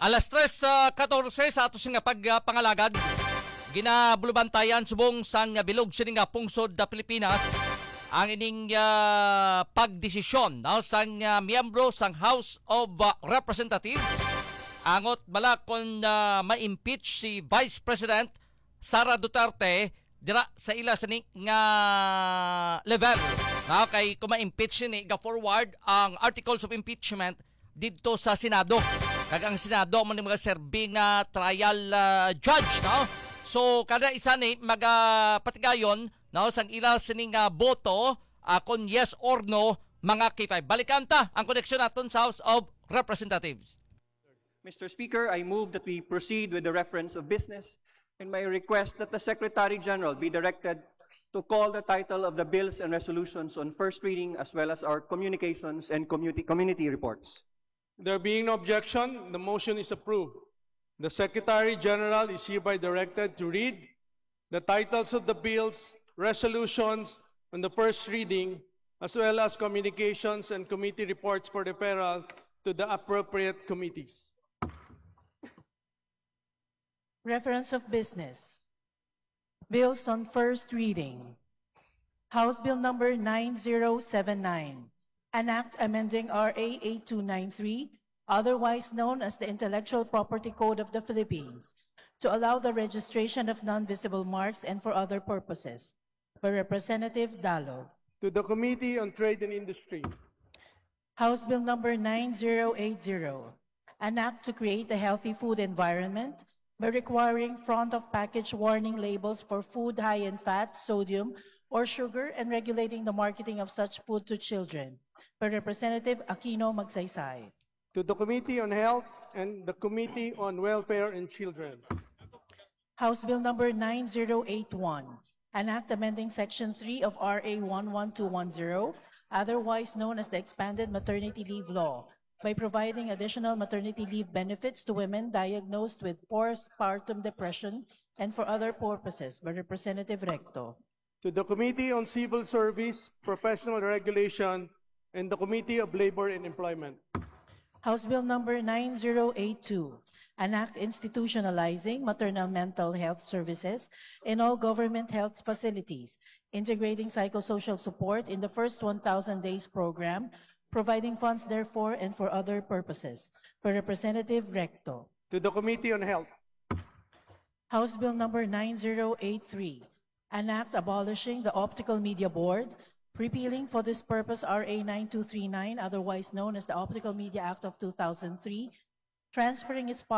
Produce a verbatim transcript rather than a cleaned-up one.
Alas tres sa katorse sa ato nga pagpangalagad. Ginabulubantayan subong sang bilog sining nga pungsod da Pilipinas ang ining uh, pagdesisyon no, sang uh, miyembro sang House of uh, Representatives angot bala kon uh, ma-impeach si Vice President Sara Duterte dira sa ila sa ning nga level. No, kay kung ma-impeach ni ga forward ang articles of impeachment didto sa Senado. Kag ang Senado mo ni mga serving uh, trial uh, judge no. So kada isa ni magapatigayon no sang ila sining uh, boto uh, kung yes or no mga K five. Balikan ta ang koneksyon naton sa House of Representatives. Mister Speaker, I move that we proceed with the reference of business and my request that the Secretary General be directed to call the title of the bills and resolutions on first reading as well as our communications and community, community reports. There being no objection, the motion is approved. The Secretary General is hereby directed to read the titles of the bills, resolutions on the first reading, as well as communications and committee reports for referral to the appropriate committees. Reference of business. Bills on first reading. House Bill number nine zero seven nine. An act amending R A eight two nine three, otherwise known as the Intellectual Property Code of the Philippines, to allow the registration of non-visible marks and for other purposes. By Representative Dalo. To the Committee on Trade and Industry. House Bill number nine zero eight zero. An act to create a healthy food environment by requiring front-of-package warning labels for food high in fat, sodium, or sugar and regulating the marketing of such food to children. By Representative Aquino Magsaysay. To the Committee on Health and the Committee on Welfare and Children. House Bill number nine zero eight one. An act amending Section three of R A one one two one zero, otherwise known as the Expanded Maternity Leave Law, by providing additional maternity leave benefits to women diagnosed with postpartum depression and for other purposes. By Representative Recto. To the Committee on Civil Service, Professional Regulation, and the Committee of Labor and Employment. House Bill number nine zero eight two. An act institutionalizing maternal mental health services in all government health facilities, integrating psychosocial support in the first one thousand days program, providing funds therefore and for other purposes. By Representative Recto. To the Committee on Health. House Bill number nine zero eight three. An act abolishing the Optical Media Board, repealing for this purpose R A nine two three nine, otherwise known as the Optical Media Act of two thousand three, transferring its